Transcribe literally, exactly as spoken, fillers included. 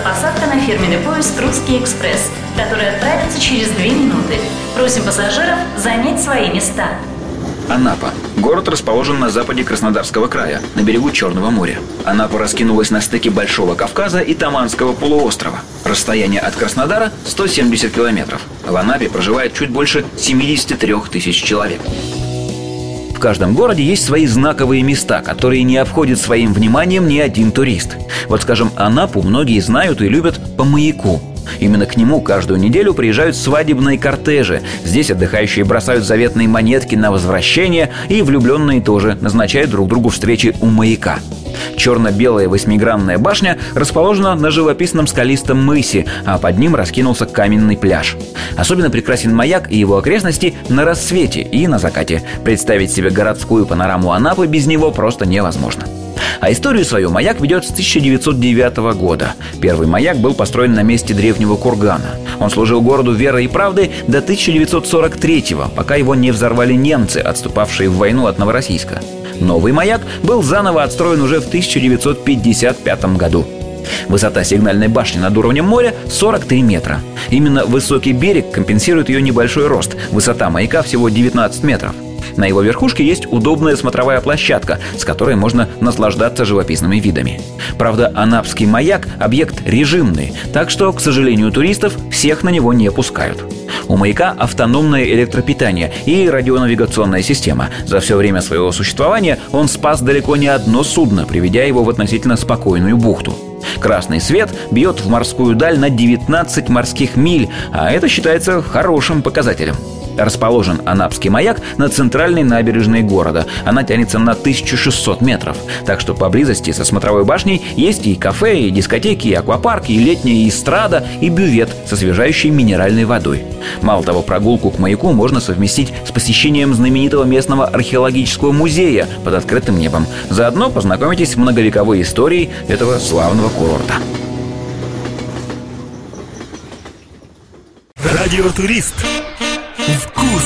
посадка на фирменный поезд «Русский экспресс», который отправится через две минуты. Просим пассажиров занять свои места. Анапа. Город расположен на западе Краснодарского края, на берегу Черного моря. Анапа раскинулась на стыке Большого Кавказа и Таманского полуострова. Расстояние от Краснодара – сто семьдесят километров. В Анапе проживает чуть больше семьдесят три тысячи человек. В каждом городе есть свои знаковые места, которые не обходит своим вниманием ни один турист. Вот, скажем, Анапу многие знают и любят по маяку. Именно к нему каждую неделю приезжают свадебные кортежи. Здесь отдыхающие бросают заветные монетки на возвращение, и влюбленные тоже назначают друг другу встречи у маяка. Черно-белая восьмигранная башня расположена на живописном скалистом мысе, а под ним раскинулся каменный пляж. Особенно прекрасен маяк и его окрестности на рассвете и на закате. Представить себе городскую панораму Анапы без него просто невозможно. А историю свою маяк ведет с тысяча девятьсот девятого года. Первый маяк был построен на месте древнего кургана. Он служил городу верой и правдой до тысяча девятьсот сорок третьего, пока его не взорвали немцы, отступавшие в войну от Новороссийска. Новый маяк был заново отстроен уже в тысяча девятьсот пятьдесят пятом году. Высота сигнальной башни над уровнем моря – сорок три метра. Именно высокий берег компенсирует ее небольшой рост. Высота маяка всего девятнадцать метров. На его верхушке есть удобная смотровая площадка, с которой можно наслаждаться живописными видами. Правда, Анапский маяк – объект режимный, так что, к сожалению, туристов всех на него не пускают. У маяка автономное электропитание и радионавигационная система. За все время своего существования он спас далеко не одно судно, приведя его в относительно спокойную бухту. Красный свет бьет в морскую даль на девятнадцать морских миль, а это считается хорошим показателем. Расположен Анапский маяк на центральной набережной города. Она тянется на тысячу шестьсот метров. Так что поблизости со смотровой башней есть и кафе, и дискотеки, и аквапарк, и летняя эстрада, и бювет с освежающей минеральной водой. Мало того, прогулку к маяку можно совместить с посещением знаменитого местного археологического музея под открытым небом. Заодно познакомитесь с многовековой историей этого славного курорта. Радиотурист. Вкус